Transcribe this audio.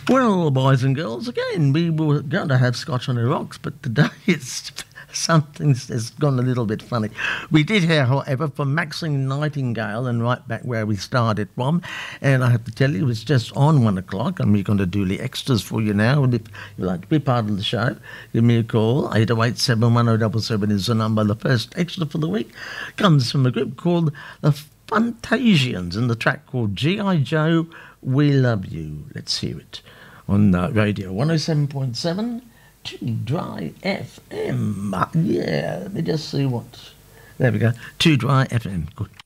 Well, boys and girls, again, we were going to have Scotch on the Rocks, but today it's something's has gone a little bit funny. We did hear, however, from Maxine Nightingale and right back where we started from, and I have to tell you, it was just on 1 o'clock, and we're going to do the extras for you now, and if you'd like to be part of the show, give me a call. 808 71077 is the number. The first extra for the week comes from a group called the Fantasians, and the track called G.I. Joe, We Love You. Let's hear it on radio 107.7 Too Dry FM. Yeah, let me just see what. There we go. Too Dry FM. Good.